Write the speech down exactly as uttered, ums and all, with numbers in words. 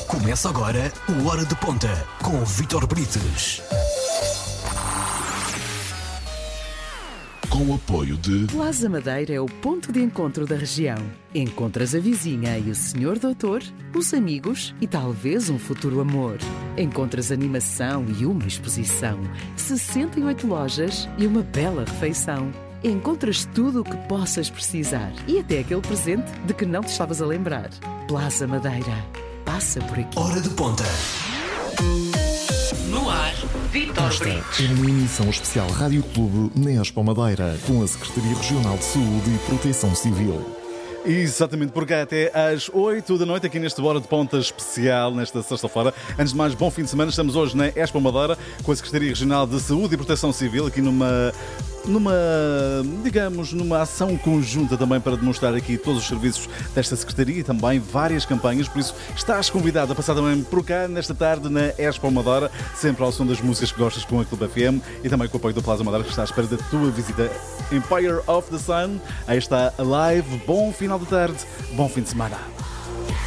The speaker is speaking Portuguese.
Começa agora o Hora de Ponta, com o Vítor Brites. Com o apoio de... Plaza Madeira é o ponto de encontro da região. Encontras a vizinha e o senhor doutor, os amigos e talvez um futuro amor. Encontras animação e uma exposição, sessenta e oito lojas e uma bela refeição. Encontras tudo o que possas precisar e até aquele presente de que não te estavas a lembrar. Plaza Madeira. Passa por aqui. Hora de Ponta. No ar, Vítor Esta Brites. é uma emissão especial Rádio Clube na Expo Madeira, com a Secretaria Regional de Saúde e Proteção Civil. Exatamente, por cá até às oito da noite, aqui neste Hora de Ponta especial, nesta sexta-feira. Antes de mais, bom fim de semana. Estamos hoje na Expo Madeira, com a Secretaria Regional de Saúde e Proteção Civil, aqui numa... numa, digamos, numa ação conjunta também para demonstrar aqui todos os serviços desta Secretaria e também várias campanhas. Por isso, estás convidado a passar também por cá nesta tarde na Expo Madeira, sempre ao som das músicas que gostas com a Clube F M e também com o apoio do Plaza Madeira, que está à espera da tua visita. Empire of the Sun, aí está a live. Bom final de tarde, bom fim de semana.